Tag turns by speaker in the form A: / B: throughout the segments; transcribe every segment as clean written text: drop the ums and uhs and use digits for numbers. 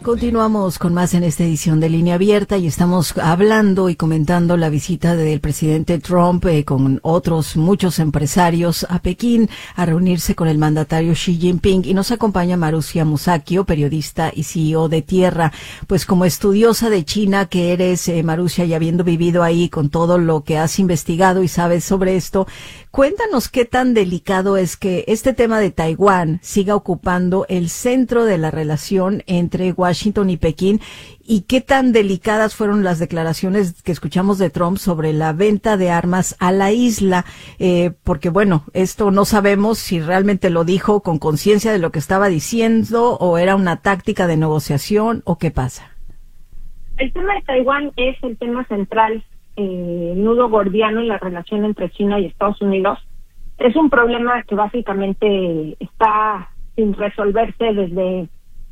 A: Continuamos con más en esta edición de Línea Abierta y estamos hablando y comentando la visita del presidente Trump con otros muchos empresarios a Pekín a reunirse con el mandatario Xi Jinping, y nos acompaña Marussia Musacchio, periodista y CEO de Tierra. Pues como estudiosa de China que eres, Marussia, y habiendo vivido ahí con todo lo que has investigado y sabes sobre esto, cuéntanos qué tan delicado es que este tema de Taiwán siga ocupando el centro de la relación entre Washington y Pekín, y qué tan delicadas fueron las declaraciones que escuchamos de Trump sobre la venta de armas a la isla, porque bueno, esto no sabemos si realmente lo dijo con conciencia de lo que estaba diciendo o era una táctica de negociación o qué pasa.
B: El tema de Taiwán es el tema central, nudo gordiano en la relación entre China y Estados Unidos. Es un problema que básicamente está sin resolverse desde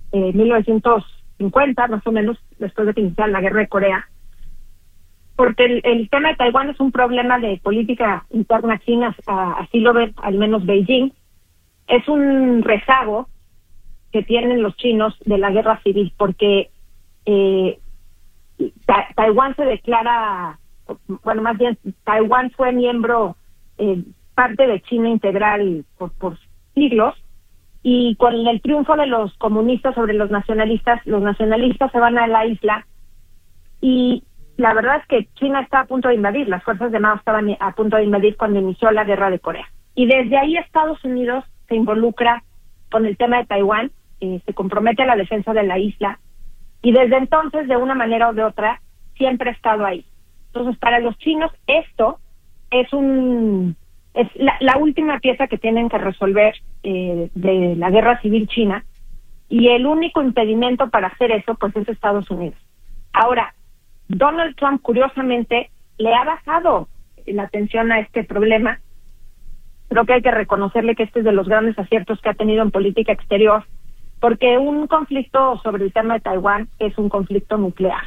B: 1950, más o menos, después de que iniciara la guerra de Corea, porque el tema de Taiwán es un problema de política interna china, así lo ve al menos Beijing. Es un rezago que tienen los chinos de la guerra civil, porque Taiwán se declara, bueno, más bien Taiwán fue miembro, parte de China integral por siglos, y con el triunfo de los comunistas sobre los nacionalistas se van a la isla, y la verdad es que China está a punto de invadir, las fuerzas de Mao estaban a punto de invadir cuando inició la guerra de Corea. Y desde ahí Estados Unidos se involucra con el tema de Taiwán, se compromete a la defensa de la isla, y desde entonces, de una manera o de otra, siempre ha estado ahí. Entonces, para los chinos, esto es la última pieza que tienen que resolver de la guerra civil china, y el único impedimento para hacer eso pues es Estados Unidos. Ahora, Donald Trump curiosamente le ha bajado la atención a este problema. Creo que hay que reconocerle que este es de los grandes aciertos que ha tenido en política exterior, porque un conflicto sobre el tema de Taiwán es un conflicto nuclear,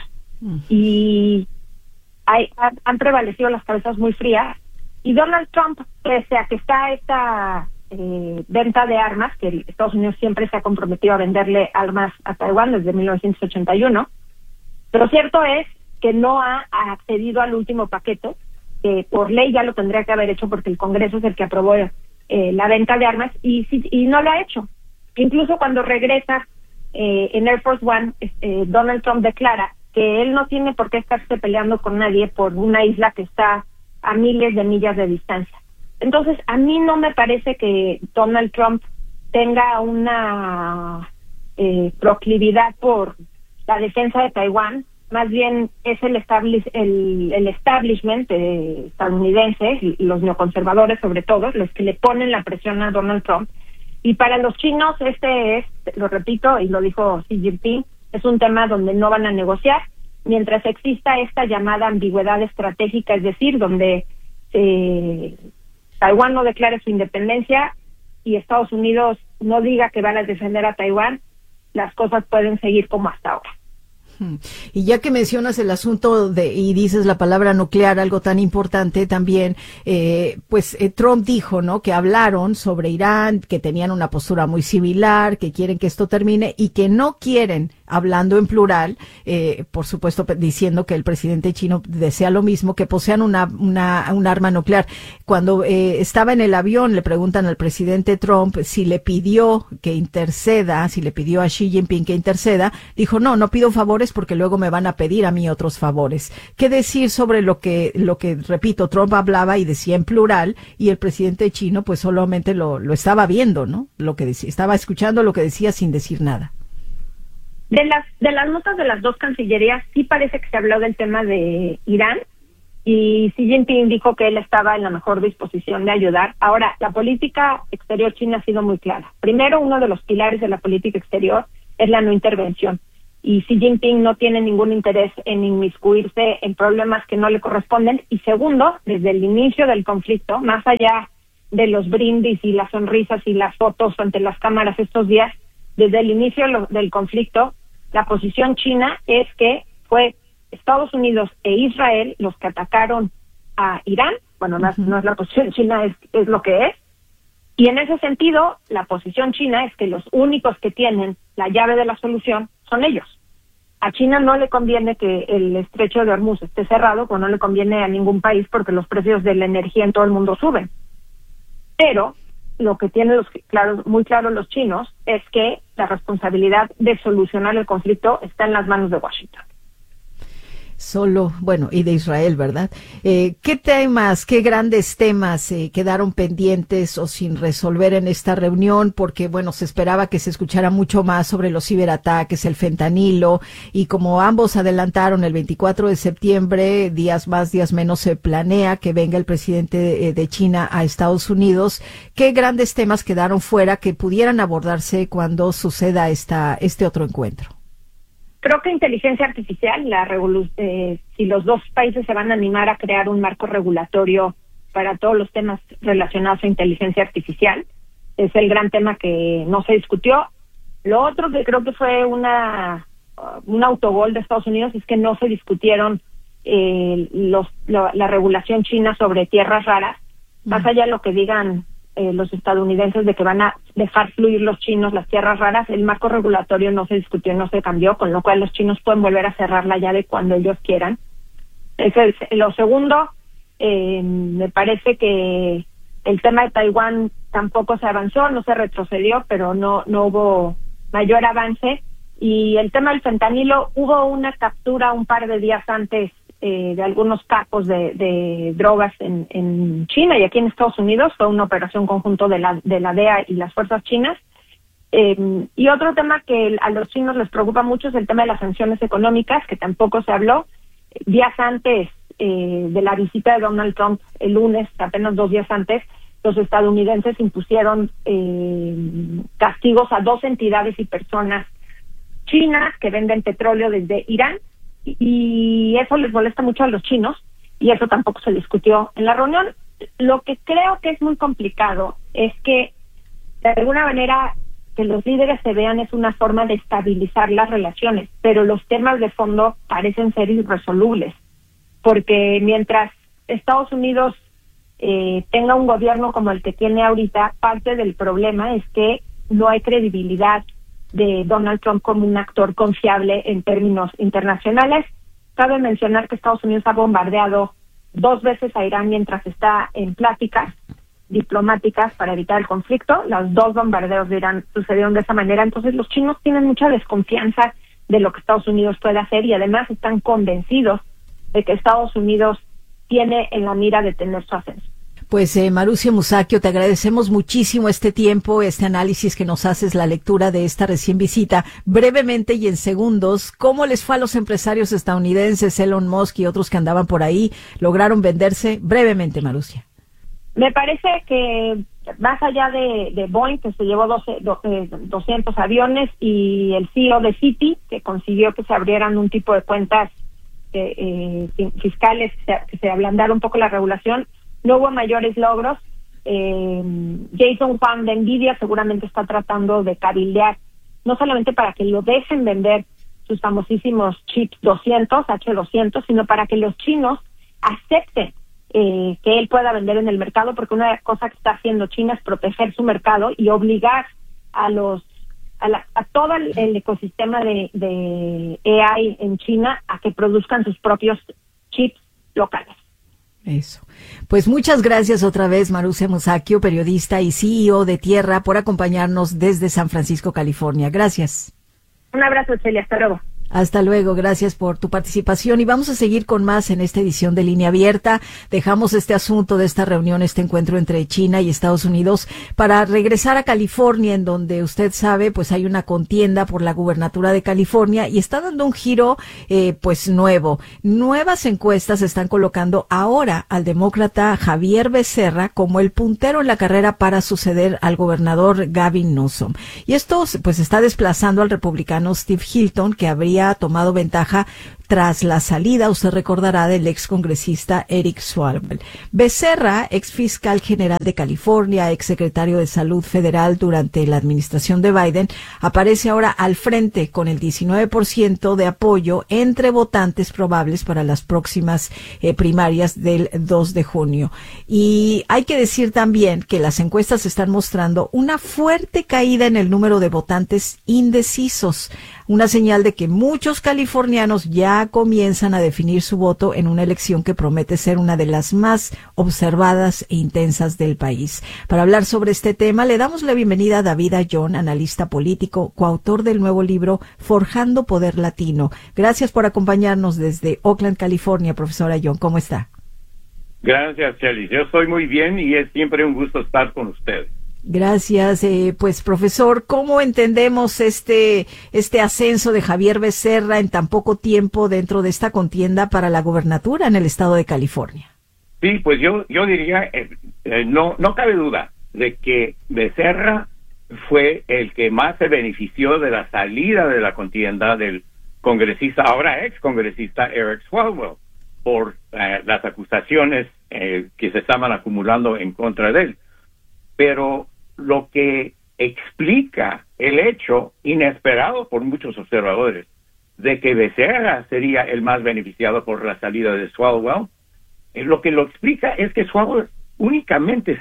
B: y han prevalecido las cabezas muy frías. Y Donald Trump, pese a que está esta venta de armas, que Estados Unidos siempre se ha comprometido a venderle armas a Taiwán desde 1981, pero cierto es que no ha accedido al último paquete, que por ley ya lo tendría que haber hecho porque el Congreso es el que aprobó la venta de armas, y no lo ha hecho. Incluso cuando regresa en Air Force One, Donald Trump declara que él no tiene por qué estarse peleando con nadie por una isla que está a miles de millas de distancia. Entonces, a mí no me parece que Donald Trump tenga una proclividad por la defensa de Taiwán. Más bien es el establishment estadounidense, los neoconservadores sobre todo, los que le ponen la presión a Donald Trump. Y para los chinos lo repito, y lo dijo Xi Jinping, es un tema donde no van a negociar mientras exista esta llamada ambigüedad estratégica, es decir, donde Taiwán no declare su independencia y Estados Unidos no diga que van a defender a Taiwán, las cosas pueden seguir como hasta ahora.
A: Y ya que mencionas el asunto y dices la palabra nuclear, algo tan importante también, Trump dijo, ¿no?, que hablaron sobre Irán, que tenían una postura muy similar, que quieren que esto termine y que no quieren, hablando en plural, por supuesto diciendo que el presidente chino desea lo mismo, que posean un arma nuclear. Cuando estaba en el avión le preguntan al presidente Trump si le pidió a Xi Jinping que interceda, dijo no pido favores porque luego me van a pedir a mí otros favores. ¿Qué decir sobre lo que repito, Trump hablaba y decía en plural, y el presidente chino pues solamente lo estaba viendo, ¿no? Lo que decía, estaba escuchando lo que decía sin decir nada.
B: De las notas de las dos cancillerías sí parece que se habló del tema de Irán, y Xi Jinping dijo que él estaba en la mejor disposición de ayudar. Ahora, la política exterior china ha sido muy clara. Primero, uno de los pilares de la política exterior es la no intervención, y Xi Jinping no tiene ningún interés en inmiscuirse en problemas que no le corresponden. Y segundo, desde el inicio del conflicto, más allá de los brindis y las sonrisas y las fotos ante las cámaras estos días, desde el inicio del conflicto, la posición china es que fue Estados Unidos e Israel los que atacaron a Irán. Bueno, no es la posición china, es lo que es. Y en ese sentido, la posición china es que los únicos que tienen la llave de la solución son ellos. A China no le conviene que el estrecho de Hormuz esté cerrado, pues no le conviene a ningún país porque los precios de la energía en todo el mundo suben. Pero lo que tienen muy claro los chinos es que la responsabilidad de solucionar el conflicto está en las manos de Washington.
A: Y de Israel, ¿verdad? ¿Qué temas, qué grandes temas quedaron pendientes o sin resolver en esta reunión? Porque, se esperaba que se escuchara mucho más sobre los ciberataques, el fentanilo, y como ambos adelantaron el 24 de septiembre, días más, días menos, se planea que venga el presidente de China a Estados Unidos. ¿Qué grandes temas quedaron fuera que pudieran abordarse cuando suceda este otro encuentro?
B: Creo que inteligencia artificial, si los dos países se van a animar a crear un marco regulatorio para todos los temas relacionados a inteligencia artificial, es el gran tema que no se discutió. Lo otro que creo que fue un autogol de Estados Unidos es que no se discutieron la regulación china sobre tierras raras, más allá de lo que digan los estadounidenses de que van a dejar fluir los chinos las tierras raras, el marco regulatorio no se discutió, no se cambió, con lo cual los chinos pueden volver a cerrar la llave cuando ellos quieran. Lo segundo, me parece que el tema de Taiwán tampoco se avanzó, no se retrocedió, pero no hubo mayor avance. Y el tema del fentanilo, hubo una captura un par de días antes de algunos capos de drogas en China y aquí en Estados Unidos. Fue una operación conjunto de la DEA y las fuerzas chinas. Y otro tema que a los chinos les preocupa mucho es el tema de las sanciones económicas, que tampoco se habló. Días antes de la visita de Donald Trump, el lunes, apenas 2 días antes, los estadounidenses impusieron castigos a 2 entidades y personas chinas que venden petróleo desde Irán, y eso les molesta mucho a los chinos, y eso tampoco se discutió en la reunión. Lo que creo que es muy complicado es que, de alguna manera, que los líderes se vean es una forma de estabilizar las relaciones, pero los temas de fondo parecen ser irresolubles, porque mientras Estados Unidos tenga un gobierno como el que tiene ahorita, parte del problema es que no hay credibilidad de Donald Trump como un actor confiable en términos internacionales. Cabe mencionar que Estados Unidos ha bombardeado 2 veces a Irán mientras está en pláticas diplomáticas para evitar el conflicto. Los 2 bombardeos de Irán sucedieron de esa manera. Entonces los chinos tienen mucha desconfianza de lo que Estados Unidos puede hacer y además están convencidos de que Estados Unidos tiene en la mira de tener su ascenso.
A: Pues Marusia Musacchio, te agradecemos muchísimo este tiempo, este análisis que nos haces, la lectura de esta recién visita. Brevemente y en segundos, ¿cómo les fue a los empresarios estadounidenses, Elon Musk y otros que andaban por ahí? ¿Lograron venderse? Brevemente, Marusia.
B: Me parece que más allá de Boeing, que se llevó 200 aviones, y el CEO de Citi, que consiguió que se abrieran un tipo de cuentas fiscales, que se ablandara un poco la regulación, no hubo mayores logros. Jason Huang de Nvidia seguramente está tratando de cabildear, no solamente para que lo dejen vender sus famosísimos chips H200, sino para que los chinos acepten que él pueda vender en el mercado, porque una cosa que está haciendo China es proteger su mercado y obligar a todo el ecosistema de AI en China a que produzcan sus propios chips locales.
A: Eso. Pues muchas gracias otra vez, Marusia Musacchio, periodista y CEO de Tierra, por acompañarnos desde San Francisco, California. Gracias.
B: Un abrazo, Celia. Hasta luego.
A: Hasta luego, gracias por tu participación y vamos a seguir con más en esta edición de Línea Abierta. Dejamos este asunto de esta reunión, este encuentro entre China y Estados Unidos para regresar a California, en donde usted sabe, pues hay una contienda por la gubernatura de California y está dando un giro, pues nuevo. Nuevas encuestas están colocando ahora al demócrata Xavier Becerra como el puntero en la carrera para suceder al gobernador Gavin Newsom. Y esto, pues está desplazando al republicano Steve Hilton, que habría tomado ventaja tras la salida, usted recordará, del ex congresista Eric Swalwell. Becerra, ex fiscal general de California, ex secretario de Salud Federal durante la administración de Biden, aparece ahora al frente con el 19% de apoyo entre votantes probables para las próximas primarias del 2 de junio. Y hay que decir también que las encuestas están mostrando una fuerte caída en el número de votantes indecisos, una señal de que muchos californianos ya comienzan a definir su voto en una elección que promete ser una de las más observadas e intensas del país. Para hablar sobre este tema, le damos la bienvenida a David Ayllón, analista político, coautor del nuevo libro Forjando Poder Latino. Gracias por acompañarnos desde Oakland, California, profesor Ayllón. ¿Cómo está?
C: Gracias, Shelly. Yo estoy muy bien y es siempre un gusto estar con ustedes.
A: Gracias. Pues, profesor, ¿cómo entendemos este ascenso de Javier Becerra en tan poco tiempo dentro de esta contienda para la gobernatura en el estado de California?
C: Sí, pues yo diría, no cabe duda de que Becerra fue el que más se benefició de la salida de la contienda del congresista, ahora ex congresista Eric Swalwell, por las acusaciones que se estaban acumulando en contra de él. Pero lo que explica el hecho inesperado por muchos observadores de que Becerra sería el más beneficiado por la salida de Swalwell, lo que lo explica es que Swalwell únicamente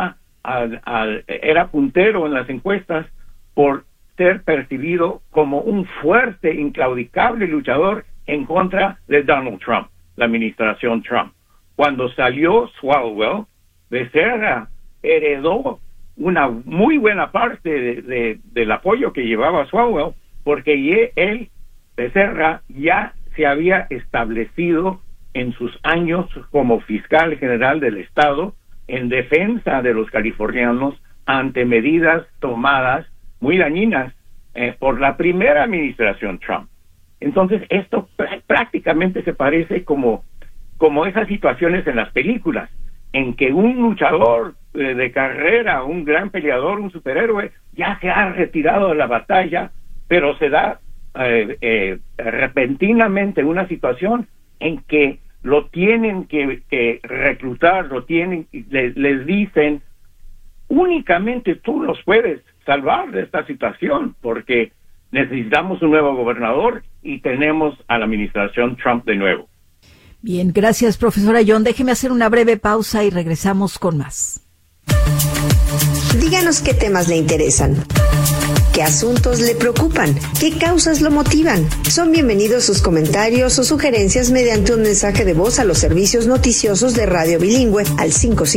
C: era puntero en las encuestas por ser percibido como un fuerte, inclaudicable luchador en contra de Donald Trump, la administración Trump. Cuando salió Swalwell, Becerra heredó una muy buena parte del apoyo que llevaba Swalwell, porque Becerra, ya se había establecido en sus años como fiscal general del estado en defensa de los californianos ante medidas tomadas muy dañinas por la primera administración Trump. Entonces, esto prácticamente se parece como esas situaciones en las películas, en que un luchador de carrera, un gran peleador, un superhéroe, ya se ha retirado de la batalla, pero se da repentinamente una situación en que lo tienen que reclutar, les dicen, únicamente tú los puedes salvar de esta situación, porque necesitamos un nuevo gobernador y tenemos a la administración Trump de nuevo.
A: Bien, gracias, profesor Ayllón. Déjeme hacer una breve pausa y regresamos con más.
D: Díganos qué temas le interesan, qué asuntos le preocupan, qué causas lo motivan. Son bienvenidos sus comentarios o sugerencias mediante un mensaje de voz a los servicios noticiosos de Radio Bilingüe al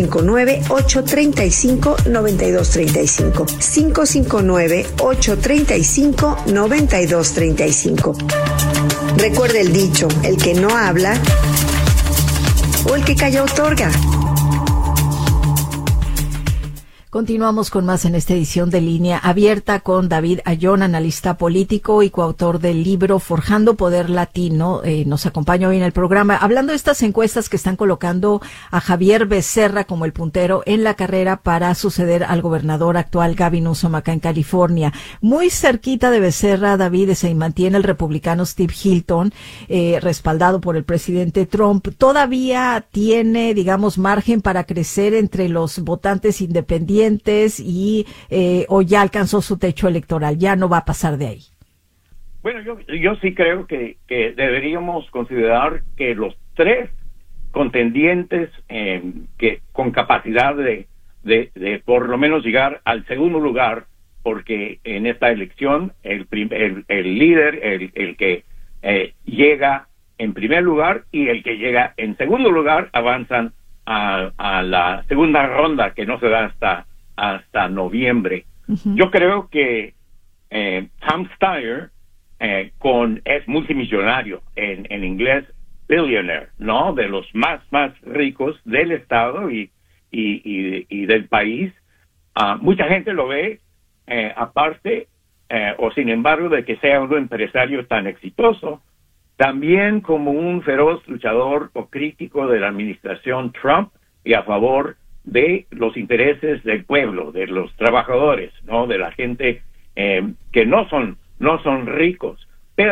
D: 559-835-9235. 559-835-9235. Recuerde el dicho, el que no habla o el que calla otorga.
A: Continuamos con más en esta edición de Línea Abierta con David Ayllón, analista político y coautor del libro Forjando Poder Latino. Nos acompaña hoy en el programa hablando de estas encuestas que están colocando a Javier Becerra como el puntero en la carrera para suceder al gobernador actual Gavin Newsom acá en California. Muy cerquita de Becerra, David, se mantiene el republicano Steve Hilton, respaldado por el presidente Trump. Todavía tiene, digamos, margen para crecer entre los votantes independientes o ya alcanzó su techo electoral, ya no va a pasar de ahí.
C: Bueno, yo sí creo que deberíamos considerar que los tres contendientes que con capacidad de por lo menos llegar al segundo lugar, porque en esta elección el líder, el que llega en primer lugar y el que llega en segundo lugar avanzan a la segunda ronda, que no se da hasta noviembre. Uh-huh. Yo creo que Tom Steyer es multimillonario, en inglés billionaire, ¿no? De los más ricos del estado y del país. Mucha gente lo ve aparte o sin embargo de que sea un empresario tan exitoso, también como un feroz luchador o crítico de la administración Trump y a favor de los intereses del pueblo, de los trabajadores, ¿no? De la gente que no son ricos, pero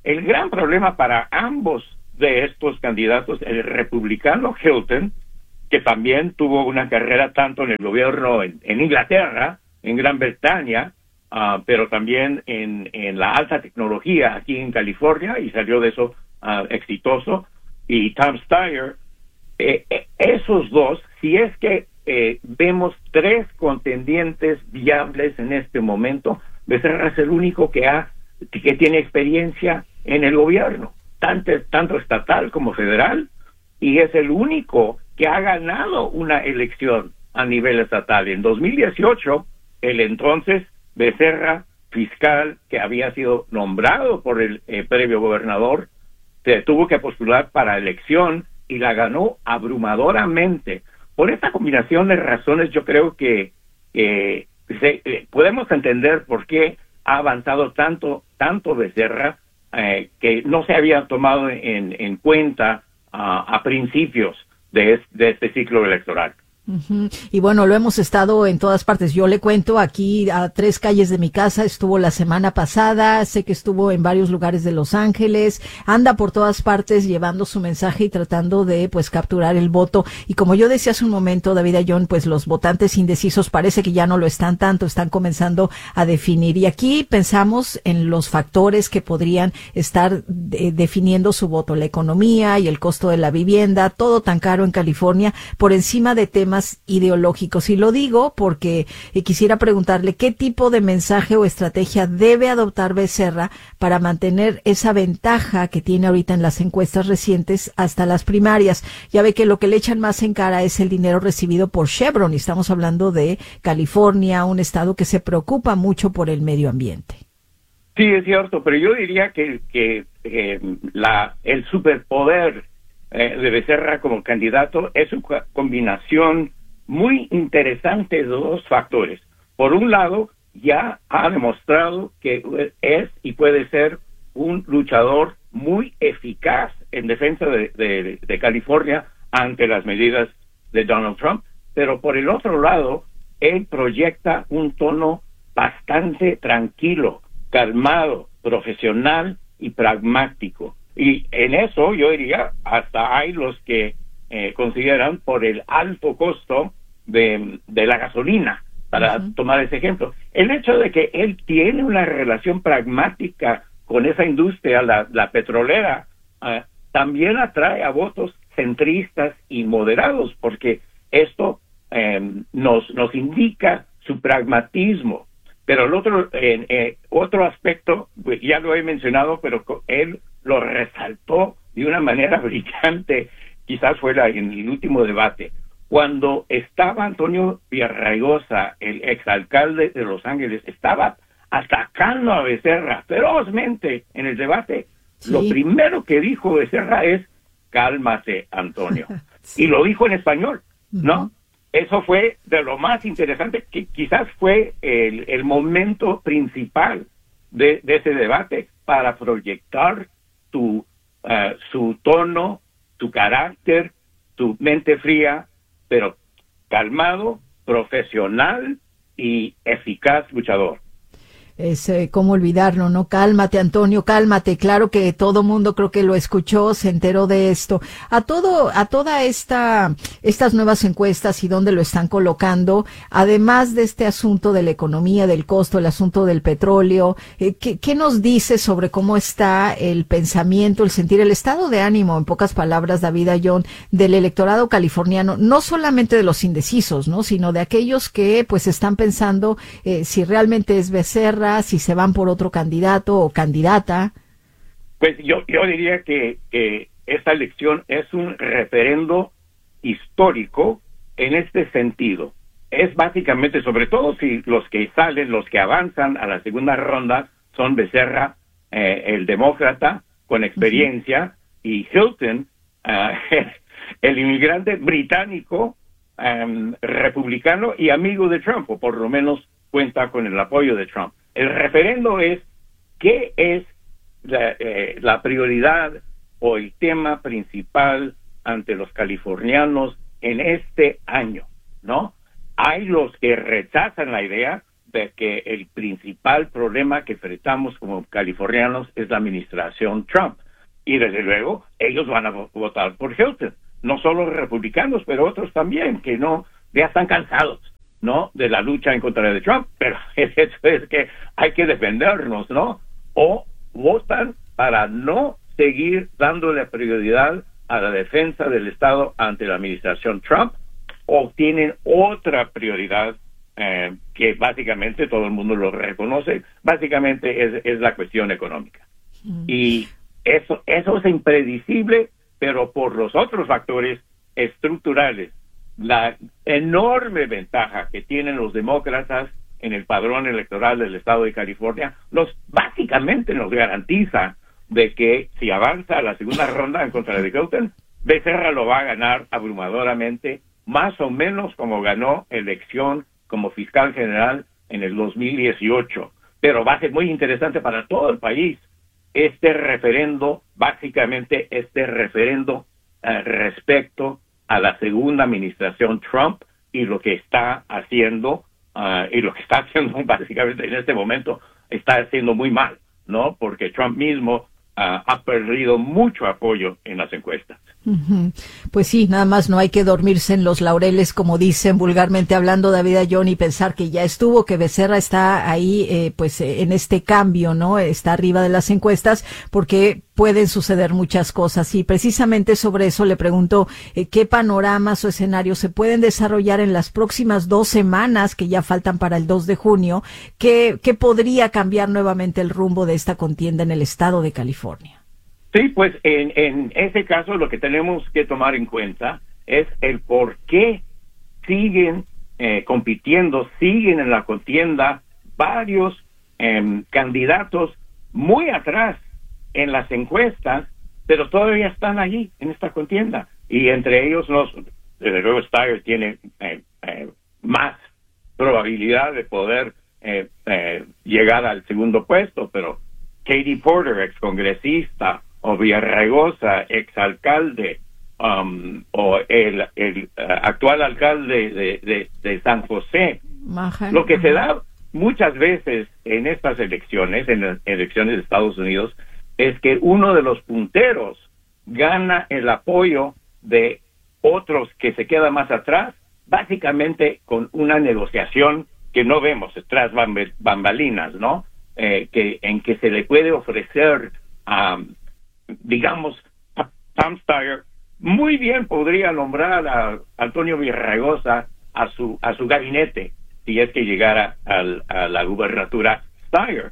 C: el gran problema para ambos de estos candidatos, el republicano Hilton, que también tuvo una carrera tanto en el gobierno en Inglaterra, en Gran Bretaña, pero también en la alta tecnología aquí en California, y salió de eso exitoso, y Tom Steyer, esos dos, si es que vemos tres contendientes viables en este momento, Becerra es el único que tiene experiencia en el gobierno, tanto estatal como federal, y es el único que ha ganado una elección a nivel estatal. En 2018, el entonces Becerra, fiscal que había sido nombrado por el previo gobernador, se tuvo que postular para elección y la ganó abrumadoramente. Por esta combinación de razones, yo creo que podemos entender por qué ha avanzado tanto Becerra, que no se había tomado en cuenta a principios de este ciclo electoral.
A: Uh-huh. Y bueno, lo hemos estado en todas partes. Yo le cuento, aquí a 3 calles de mi casa estuvo la semana pasada, sé que estuvo en varios lugares de Los Ángeles, anda por todas partes llevando su mensaje y tratando de pues capturar el voto. Y como yo decía hace un momento, David Ayllón, pues los votantes indecisos parece que ya no lo están tanto, están comenzando a definir. Y aquí pensamos en los factores que podrían estar definiendo su voto: la economía y el costo de la vivienda, todo tan caro en California, por encima de temas ideológicos. Y lo digo porque quisiera preguntarle qué tipo de mensaje o estrategia debe adoptar Becerra para mantener esa ventaja que tiene ahorita en las encuestas recientes hasta las primarias. Ya ve que lo que le echan más en cara es el dinero recibido por Chevron, y estamos hablando de California, un estado que se preocupa mucho por el medio ambiente.
C: Sí, es cierto, pero yo diría que el superpoder de Becerra como candidato es una combinación muy interesante de dos factores. Por un lado, ya ha demostrado que es y puede ser un luchador muy eficaz en defensa de California ante las medidas de Donald Trump, pero por el otro lado, él proyecta un tono bastante tranquilo, calmado, profesional y pragmático. Y en eso yo diría, hasta hay los que consideran por el alto costo de la gasolina, para tomar ese ejemplo. El hecho de que él tiene una relación pragmática con esa industria, la petrolera, también atrae a votos centristas y moderados, porque esto nos indica su pragmatismo. Pero el otro aspecto, ya lo he mencionado, pero él lo resaltó de una manera brillante, quizás fuera en el último debate. Cuando estaba Antonio Villarraigosa, el exalcalde de Los Ángeles, estaba atacando a Becerra ferozmente en el debate, sí. Lo primero que dijo Becerra es: cálmate, Antonio. Sí. Y lo dijo en español, ¿no? Eso fue de lo más interesante, que quizás fue el momento principal de ese debate para proyectar su tono, su carácter, su mente fría, pero calmado, profesional y eficaz luchador.
A: Es cómo olvidarlo, ¿no? Cálmate, Antonio, cálmate. Claro que todo mundo creo que lo escuchó, se enteró de esto. A toda estas nuevas encuestas y dónde lo están colocando, además de este asunto de la economía, del costo, el asunto del petróleo, ¿qué nos dice sobre cómo está el pensamiento, el sentir, el estado de ánimo, en pocas palabras, David Ayllón, del electorado californiano, no solamente de los indecisos, ¿no? Sino de aquellos que pues están pensando si realmente es Becerra, si se van por otro candidato o candidata?
C: Pues yo diría que esta elección es un referendo histórico en este sentido. Es básicamente, sobre todo si los que avanzan a la segunda ronda son Becerra, el demócrata con experiencia, y Hilton, el inmigrante británico, republicano y amigo de Trump, o por lo menos cuenta con el apoyo de Trump. El referendo es qué es la prioridad o el tema principal ante los californianos en este año, ¿no? Hay los que rechazan la idea de que el principal problema que enfrentamos como californianos es la administración Trump. Y desde luego, ellos van a votar por Hilton. No solo los republicanos, pero otros también, que ya están cansados, ¿no?, de la lucha en contra de Trump. Pero el hecho es que hay que defendernos, ¿no? O votan para no seguir dándole prioridad a la defensa del Estado ante la administración Trump, o tienen otra prioridad que básicamente todo el mundo lo reconoce, básicamente es la cuestión económica. Y eso es impredecible, pero por los otros factores estructurales, la enorme ventaja que tienen los demócratas en el padrón electoral del Estado de California, básicamente nos garantiza de que si avanza a la segunda ronda en contra de Hilton, Becerra lo va a ganar abrumadoramente, más o menos como ganó elección como fiscal general en el 2018. Pero va a ser muy interesante para todo el país este referendo respecto a la segunda administración Trump y lo que está haciendo, básicamente en este momento está haciendo muy mal, ¿no? Porque Trump mismo ha perdido mucho apoyo en las encuestas.
A: Pues sí, nada más no hay que dormirse en los laureles, como dicen vulgarmente hablando, David Ayllón, y pensar que ya estuvo, que Becerra está ahí, en este cambio, ¿no? Está arriba de las encuestas, porque pueden suceder muchas cosas. Y precisamente sobre eso le pregunto, ¿qué panoramas o escenarios se pueden desarrollar en las próximas 2 semanas que ya faltan para el 2 de junio? ¿Qué podría cambiar nuevamente el rumbo de esta contienda en el estado de California?
C: Sí, pues en ese caso lo que tenemos que tomar en cuenta es el por qué siguen compitiendo, siguen en la contienda varios candidatos muy atrás en las encuestas, pero todavía están allí en esta contienda. Y entre ellos, desde luego, Steyer tiene más probabilidad de poder llegar al segundo puesto, pero Katie Porter, excongresista, o Villarraigosa, exalcalde, o el actual alcalde de San José. Lo que se da muchas veces en estas elecciones, en las elecciones de Estados Unidos, es que uno de los punteros gana el apoyo de otros que se quedan más atrás, básicamente con una negociación que no vemos tras bambalinas, ¿no? En que se le puede ofrecer digamos, Tom Steyer muy bien podría nombrar a Antonio Villarraigosa a su gabinete si es que llegara a la gubernatura Steyer.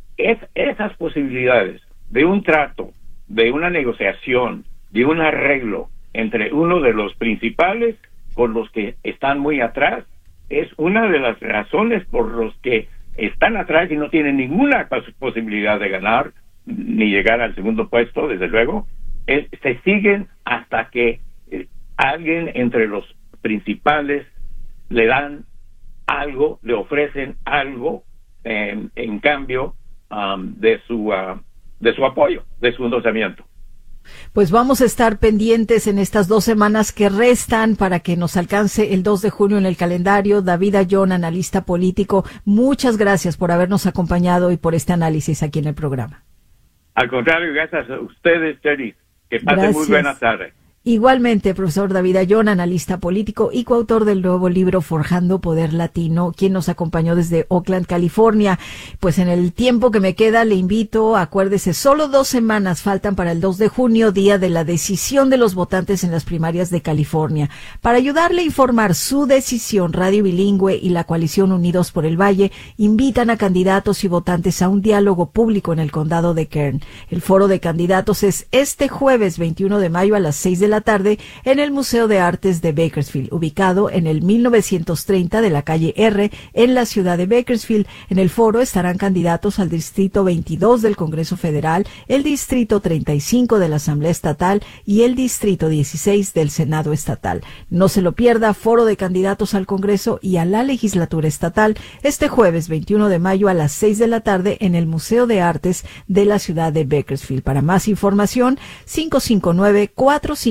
C: Esas posibilidades de un trato, de una negociación, de un arreglo entre uno de los principales con los que están muy atrás, es una de las razones por los que están atrás y no tienen ninguna posibilidad de ganar ni llegar al segundo puesto, desde luego. Se siguen hasta que alguien entre los principales le dan algo, le ofrecen algo en cambio de su apoyo, de su endorsamiento.
A: Pues vamos a estar pendientes en estas 2 semanas que restan para que nos alcance el 2 de junio en el calendario. David Ayllón, analista político, muchas gracias por habernos acompañado y por este análisis aquí en el programa.
C: Al contrario, gracias a ustedes, Terry. Que pasen muy buenas tardes.
A: Igualmente, profesor David Ayllón, analista político y coautor del nuevo libro Forjando Poder Latino, quien nos acompañó desde Oakland, California. Pues en el tiempo que me queda, le invito, acuérdese, solo 2 semanas faltan para el 2 de junio, día de la decisión de los votantes en las primarias de California. Para ayudarle a informar su decisión, Radio Bilingüe y la coalición Unidos por el Valle invitan a candidatos y votantes a un diálogo público en el condado de Kern. El foro de candidatos es este jueves 21 de mayo a las 6 de la tarde en el Museo de Artes de Bakersfield, ubicado en el 1930 de la calle R en la ciudad de Bakersfield. En el foro estarán candidatos al Distrito 22 del Congreso Federal, el Distrito 35 de la Asamblea Estatal y el Distrito 16 del Senado Estatal. No se lo pierda, foro de candidatos al Congreso y a la Legislatura Estatal este jueves 21 de mayo a las 6 de la tarde en el Museo de Artes de la ciudad de Bakersfield. Para más información, 559-455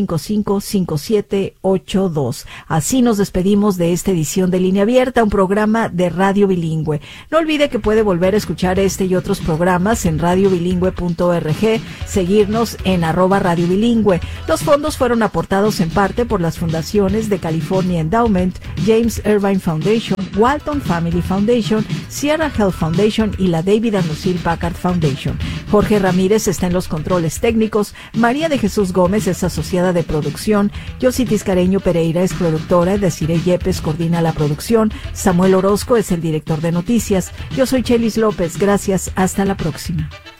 A: 855-5782. Así nos despedimos de esta edición de Línea Abierta, un programa de Radio Bilingüe. No olvide que puede volver a escuchar este y otros programas en radiobilingüe.org, seguirnos en @Radio Bilingüe. Los fondos fueron aportados en parte por las fundaciones de California Endowment, James Irvine Foundation, Walton Family Foundation, Sierra Health Foundation y la David and Lucille Packard Foundation. Jorge Ramírez está en los controles técnicos, María de Jesús Gómez es asociada de producción, Yossi Tiscareño Pereira es productora, Desiree Yepes coordina la producción, Samuel Orozco es el director de noticias. Yo soy Chelis López, gracias, hasta la próxima.